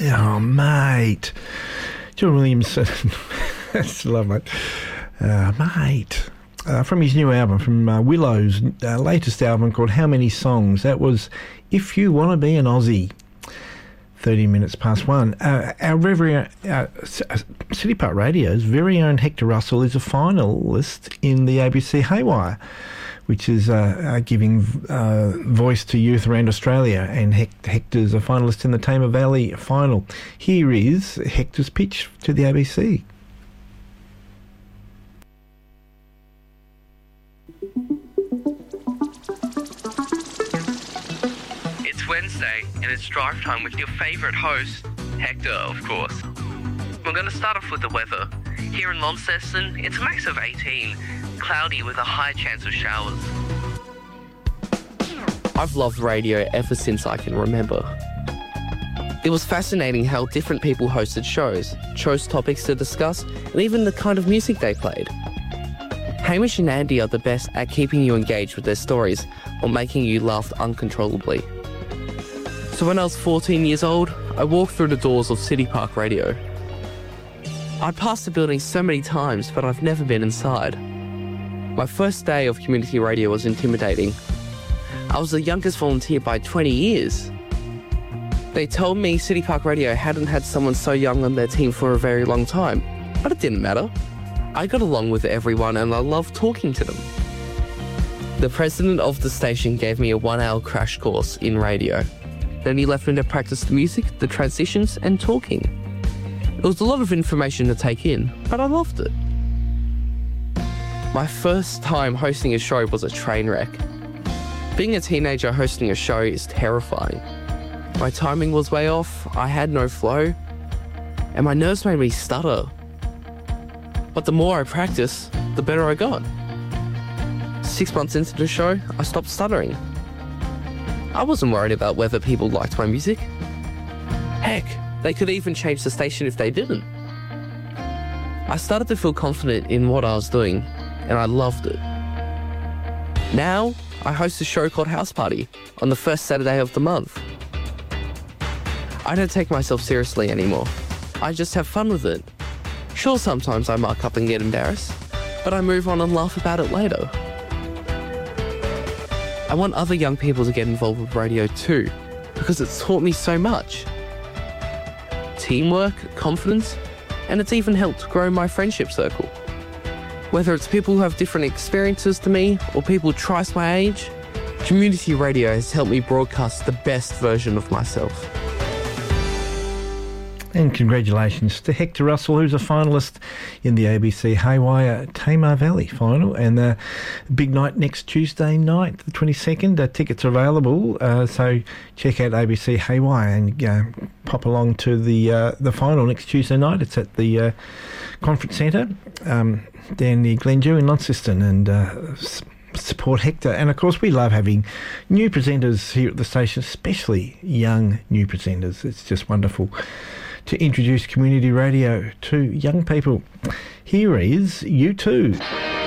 Oh, mate. John Williamson. That's love, mate. Mate. From his new album, from Willow's latest album called How Many Songs. That was If You Want to Be an Aussie. 30 minutes past 1. Our very City Park Radio's very own Hector Russell is a finalist in the ABC Haywire, which is giving voice to youth around Australia, and Hector's a finalist in the Tamar Valley final. Here is Hector's pitch to the ABC. It's Wednesday, and it's drive time with your favourite host, Hector, of course. We're going to start off with the weather. Here in Launceston, it's a max of 18, cloudy with a high chance of showers. I've loved radio ever since I can remember. It was fascinating how different people hosted shows, chose topics to discuss, and even the kind of music they played. Hamish and Andy are the best at keeping you engaged with their stories or making you laugh uncontrollably. So when I was 14 years old, I walked through the doors of City Park Radio. I'd passed the building so many times, but I've never been inside. My first day of community radio was intimidating. I was the youngest volunteer by 20 years. They told me City Park Radio hadn't had someone so young on their team for a very long time, but it didn't matter. I got along with everyone and I loved talking to them. The president of the station gave me a 1-hour crash course in radio. Then he left me to practice the music, the transitions and talking. It was a lot of information to take in, but I loved it. My first time hosting a show was a train wreck. Being a teenager hosting a show is terrifying. My timing was way off, I had no flow, and my nerves made me stutter. But the more I practiced, the better I got. 6 months into the show, I stopped stuttering. I wasn't worried about whether people liked my music. Heck, they could even change the station if they didn't. I started to feel confident in what I was doing, and I loved it. Now, I host a show called House Party on the first Saturday of the month. I don't take myself seriously anymore. I just have fun with it. Sure, sometimes I muck up and get embarrassed, but I move on and laugh about it later. I want other young people to get involved with radio too, because it's taught me so much. Teamwork, confidence, and it's even helped grow my friendship circle. Whether it's people who have different experiences to me or people twice my age, community radio has helped me broadcast the best version of myself. And congratulations to Hector Russell, who's a finalist in the ABC Haywire Tamar Valley final. And the big night next Tuesday night, the 22nd. Tickets are available, so check out ABC Haywire and pop along to the final next Tuesday night. It's at the Conference Centre down near Glendew in Launceston, and support Hector. And of course, we love having new presenters here at the station, especially young new presenters. It's just wonderful to introduce community radio to young people. Here is U2.